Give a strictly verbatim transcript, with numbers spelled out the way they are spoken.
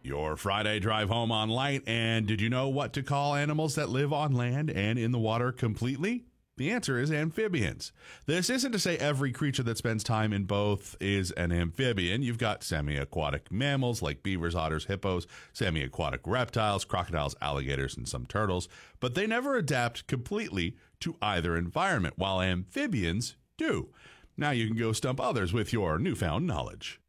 Your Friday drive home on Light. And did you know what to call animals that live on land and in the water completely? The answer is amphibians. This isn't to say every creature that spends time in both is an amphibian. You've got semi-aquatic mammals like beavers, otters, hippos, semi-aquatic reptiles, crocodiles, alligators, and some turtles, but they never adapt completely to either environment, while amphibians do. Now you can go stump others with your newfound knowledge.